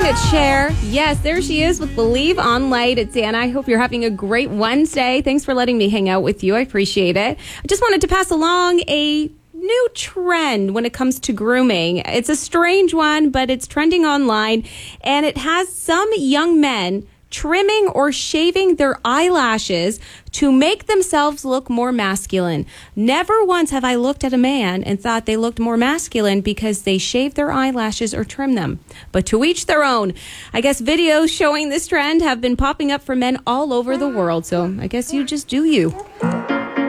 it, Cher. Yes, there she is with Believe on Light. It's Anna. I hope you're having a great Wednesday. Thanks for letting me hang out with you. I appreciate it. I just wanted to pass along a new trend when it comes to grooming. It's a strange one, but it's trending online, and it has some young men trimming or shaving their eyelashes to make themselves look more masculine. Never once have I looked at a man and thought they looked more masculine because they shave their eyelashes or trim them. But to each their own. I guess videos showing this trend have been popping up for men all over the world, so I guess you just do you.